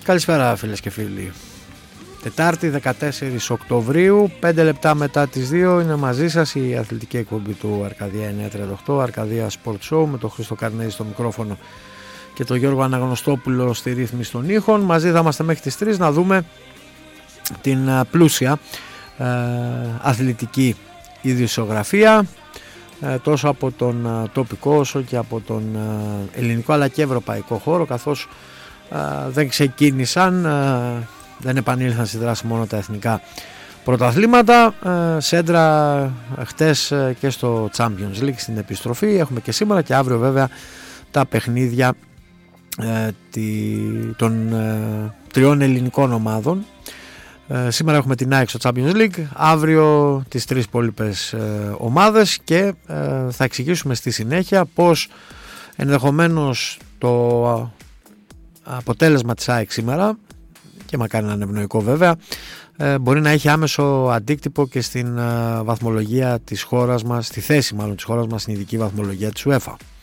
Καλησπέρα φίλες και φίλοι. Τετάρτη 14 Οκτωβρίου, 5 λεπτά μετά τις 2 είναι μαζί σας η αθλητική εκπομπή του Αρκαδία 938, Αρκαδία Sport Show, με τον Χρήστο Καρνέζη στο μικρόφωνο και τον Γιώργο Αναγνωστόπουλο στη ρύθμιση των ήχων. Μαζί θα είμαστε μέχρι τις 3 να δούμε την πλούσια αθλητική ειδησιογραφία, τόσο από τον τοπικό όσο και από τον ελληνικό αλλά και ευρωπαϊκό χώρο, καθώς δεν ξεκίνησαν, δεν επανήλθαν στη δράση μόνο τα εθνικά πρωταθλήματα. Σέντρα χτες και στο Champions League στην επιστροφή. Έχουμε και σήμερα και αύριο βέβαια τα παιχνίδια των τριών ελληνικών ομάδων. Σήμερα έχουμε την ΑΕΚ στο Champions League, αύριο τις τρεις υπόλοιπες ομάδες και θα εξηγήσουμε στη συνέχεια πως ενδεχομένως το αποτέλεσμα της ΑΕΚ σήμερα, και μακάρι να είναι ευνοϊκό βέβαια, μπορεί να έχει άμεσο αντίκτυπο και στην βαθμολογία της χώρας μας, στη θέση μάλλον της χώρας μας στην ειδική βαθμολογία της UEFA.